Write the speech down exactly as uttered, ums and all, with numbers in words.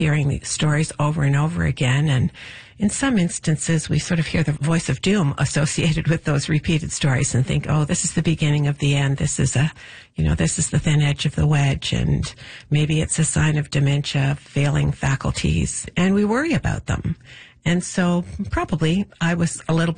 hearing these stories over and over again. And in some instances, we sort of hear the voice of doom associated with those repeated stories and think, oh, this is the beginning of the end. This is a, you know, this is the thin edge of the wedge. And maybe it's a sign of dementia, failing faculties. And we worry about them. And so probably I was a little bit